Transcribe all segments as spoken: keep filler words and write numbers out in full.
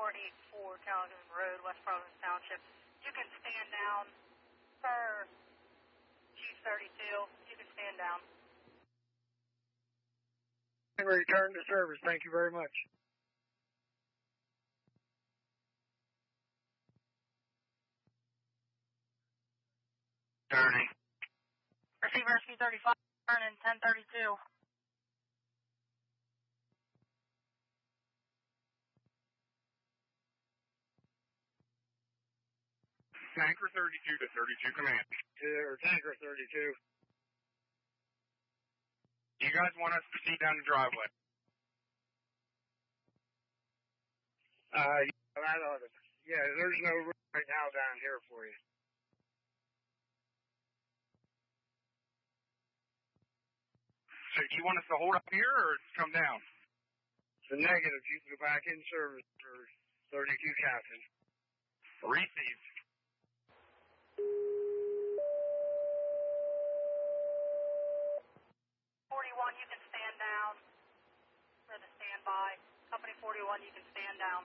four eighty-four Callaghan Road, West Providence Township. You can stand down for Chief thirty-two. You can stand down. And return to service. Thank you very much. thirty. Receive rescue thirty-five, turn in ten thirty-two. Tanker thirty-two to thirty-two command. Or Tanker thirty-two. You guys want us to proceed down the driveway? Uh, yeah, that ought to, yeah, there's no room right now down here for you. So do you want us to hold up here or come down? It's a negative. You can go back in service for thirty-two Captain. Receive. forty-one, you can stand down for the standby. Company forty-one, you can stand down.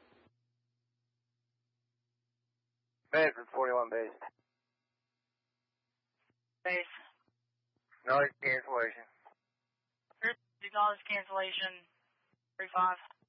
Bedford forty-one base. Base. Noise cancellation. Acknowledge cancellation. three five.